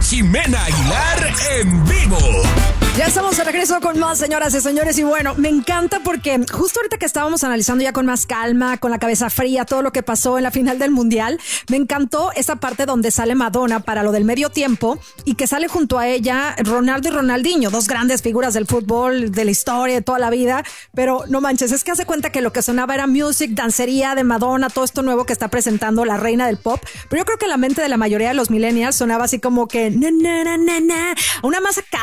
Ximena Aguilar en vivo. Ya estamos de regreso con más, señoras y señores, y bueno, me encanta porque justo ahorita que estábamos analizando ya con más calma, con la cabeza fría, todo lo que pasó en la final del Mundial, me encantó esa parte donde sale Madonna para lo del medio tiempo y que sale junto a ella Ronaldo y Ronaldinho, dos grandes figuras del fútbol, de la historia, de toda la vida, pero no manches, es que hace cuenta que lo que sonaba era music, dancería de Madonna, todo esto nuevo que está presentando la reina del pop, pero yo creo que en la mente de la mayoría de los millennials sonaba así como que na, na, na, na, na, una más acá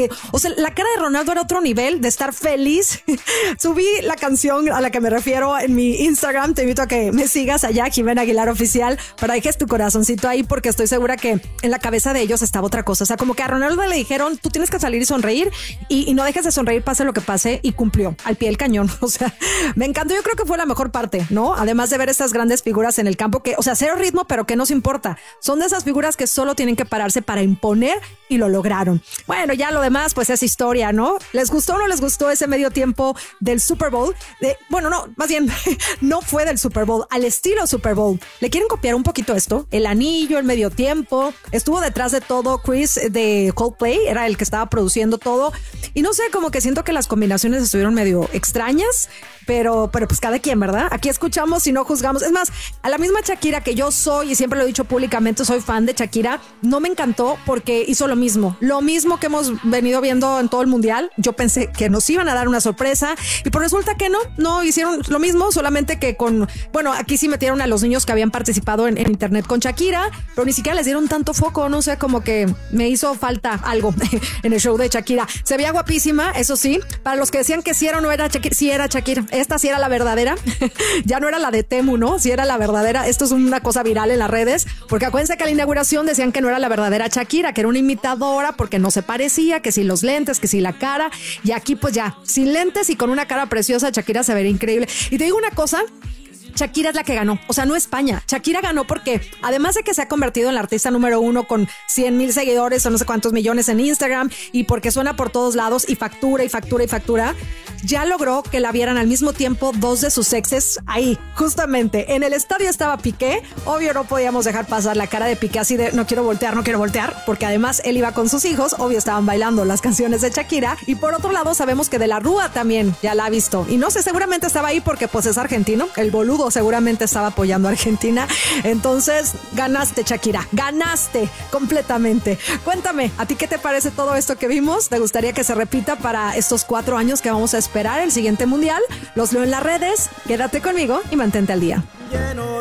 o sea, la cara de Ronaldo era otro nivel de estar feliz. Subí la canción a la que me refiero en mi Instagram. Te invito a que me sigas allá, Ximena Aguilar Oficial, para dejes tu corazoncito ahí, porque estoy segura que en la cabeza de ellos estaba otra cosa. O sea, como que a Ronaldo le dijeron, tú tienes que salir y sonreír y no dejes de sonreír, pase lo que pase, y cumplió al pie del cañón. O sea, me encantó. Yo creo que fue la mejor parte, ¿no? Además de ver estas grandes figuras en el campo que, o sea, cero ritmo, pero que nos importa. Son de esas figuras que solo tienen que pararse para imponer y lo lograron. Bueno, ya lo demás, pues es historia, ¿no? ¿Les gustó o no les gustó ese medio tiempo del Super Bowl? Bueno, no, más bien, no fue del Super Bowl, al estilo Super Bowl. ¿Le quieren copiar un poquito esto? El anillo, el medio tiempo, estuvo detrás de todo Chris de Coldplay, era el que estaba produciendo todo. Y no sé, como que siento que las combinaciones estuvieron medio extrañas, pero pues cada quien, ¿verdad? Aquí escuchamos y no juzgamos. Es más, a la misma Shakira, que yo soy, y siempre lo he dicho públicamente, soy fan de Shakira, no me encantó porque hizo lo mismo que hemos venido viendo en todo el mundial. Yo pensé que nos iban a dar una sorpresa y pues resulta que no hicieron lo mismo, solamente que bueno, aquí sí metieron a los niños que habían participado en internet con Shakira, pero ni siquiera les dieron tanto foco, no sé, como que me hizo falta algo en el show de Shakira. Se veía guapísima, eso sí, para los que decían que sí era o no era Shakira, sí era Shakira. Esta sí era la verdadera, ya no era la de Temu, ¿no? Sí era la verdadera. Esto es una cosa viral en las redes, porque acuérdense que a la inauguración decían que no era la verdadera Shakira, que era una imitadora porque no se parecía, que si los lentes, que si la cara, y aquí pues ya, sin lentes y con una cara preciosa, Shakira se vería increíble. Y te digo una cosa, Shakira es la que ganó, o sea, no España. Shakira ganó porque, además de que se ha convertido en la artista número 1 con 100,000 seguidores o no sé cuántos millones en Instagram, y porque suena por todos lados y factura y factura y factura, ya logró que la vieran al mismo tiempo dos de sus exes ahí, justamente. En el estadio estaba Piqué, obvio no podíamos dejar pasar la cara de Piqué así de no quiero voltear, porque además él iba con sus hijos, obvio estaban bailando las canciones de Shakira, y por otro lado sabemos que De la Rúa también ya la ha visto, y no sé, seguramente estaba ahí porque pues es argentino, el boludo seguramente estaba apoyando a Argentina. Entonces ganaste, Shakira, ganaste completamente. Cuéntame, ¿a ti qué te parece todo esto que vimos? ¿Te gustaría que se repita para estos 4 años que vamos a esperar el siguiente mundial? Los leo en las redes, quédate conmigo y mantente al día.